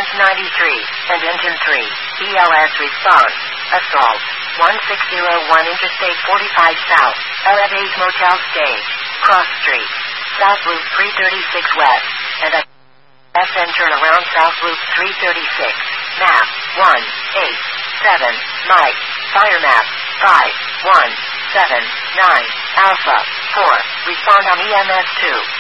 EMS-93, and Engine 3, BLS response. Assault. 1601 Interstate 45 South, Elevate Motel Stage, Cross Street, South Loop 336 West, and a SN turnaround South Loop 336, map 187, Mike, fire map 5179, Alpha 4, respond on EMS 2.